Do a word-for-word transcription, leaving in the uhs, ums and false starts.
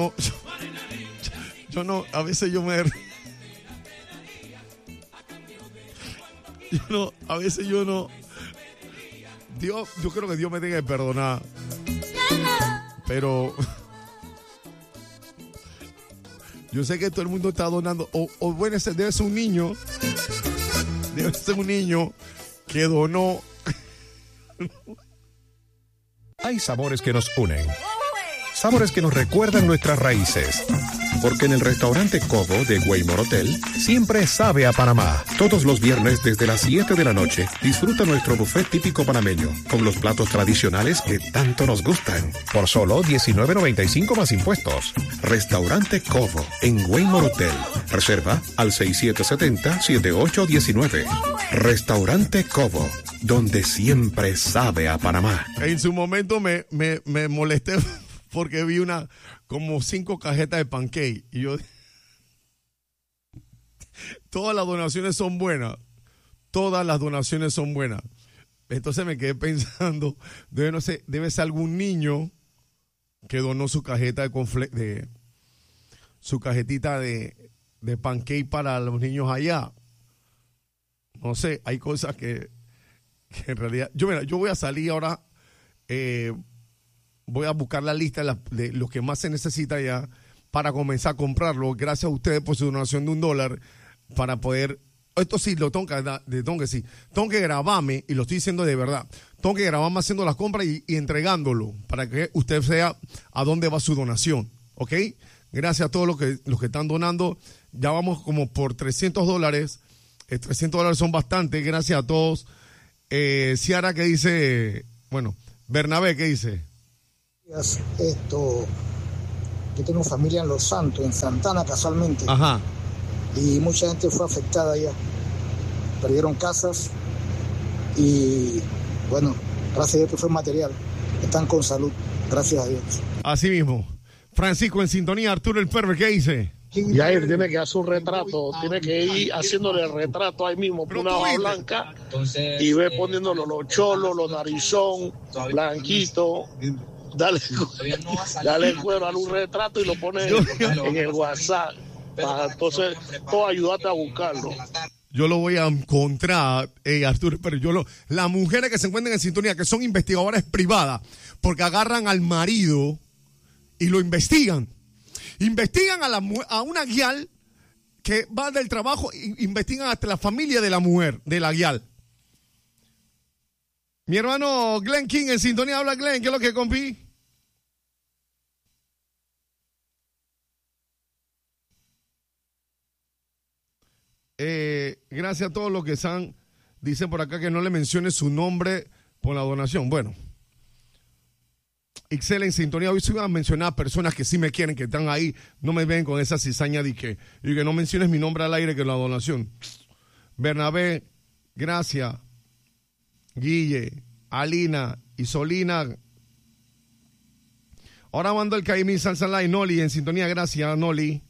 no, yo, yo no, a veces yo me... Yo no, a veces yo no... Dios, yo creo que Dios me tenga que perdonar. Pero... Yo sé que todo el mundo está donando. O, o bueno, ese debe ser un niño. Debe ser un niño que donó. Hay sabores que nos unen. Sabores que nos recuerdan nuestras raíces. Porque en el restaurante Cobo de Waymore Hotel siempre sabe a Panamá. Todos los viernes desde las siete de la noche disfruta nuestro buffet típico panameño con los platos tradicionales que tanto nos gustan. Por solo diecinueve noventa y cinco más impuestos. Restaurante Cobo en Waymore Hotel. Reserva al seis siete siete cero siete ocho uno nueve. Restaurante Cobo, donde siempre sabe a Panamá. En su momento me, me, me molesté porque vi una... como cinco cajetas de pancake. Y yo... Todas las donaciones son buenas. Todas las donaciones son buenas. Entonces me quedé pensando, debe, no sé, debe ser algún niño que donó su cajeta de confle de su cajetita de, de pancake para los niños allá. No sé, hay cosas que, que en realidad... Yo, mira, yo voy a salir ahora... Eh, voy a buscar la lista de, la, de lo que más se necesita ya para comenzar a comprarlo. Gracias a ustedes por su donación de un dólar para poder... Esto sí, lo tengo que, de, tengo que, sí, tengo que grabarme, y lo estoy diciendo de verdad, tengo que grabarme haciendo las compras y, y entregándolo para que usted vea a dónde va su donación, ¿ok? Gracias a todos los que, los que están donando. Ya vamos como por trescientos dólares. Eh, trescientos dólares son bastante. Gracias a todos. Eh, Ciara, ¿qué dice? Bueno, Bernabé, ¿qué dice? Esto, yo tengo familia en Los Santos, en Santana casualmente. Ajá. Y mucha gente fue afectada allá. Perdieron casas y bueno, gracias a Dios que fue material. Están con salud, gracias a Dios. Así mismo. Francisco en sintonía, Arturo el Perver, ¿qué dice? Yair tiene que hacer un retrato, tiene que ir haciéndole el retrato ahí mismo por una hoja blanca y ve poniéndolo los cholos, los narizón, blanquito. Dale, dale cuero a un retrato y lo pone en, en el WhatsApp. Para entonces, todo ayudarte a buscarlo. Yo lo voy a encontrar, eh, Arturo, pero yo lo... Las mujeres que se encuentran en sintonía, que son investigadoras privadas, porque agarran al marido y lo investigan. Investigan a, la, a una guial que va del trabajo, investigan hasta la familia de la mujer, de la guial. Mi hermano Glenn King en sintonía. Habla, Glenn, ¿qué es lo que compi? Eh, gracias a todos los que están, dicen por acá que no le mencione su nombre por la donación. Bueno, Ixel en sintonía. Hoy se iban a mencionar personas que sí me quieren, que están ahí, no me ven con esa cizaña de que, y que no menciones mi nombre al aire que la donación. Bernabé, gracias. Guille, Alina, Isolina. Ahora mando el Caimí Salsa Light, Noli en sintonía. Gracias, Noli.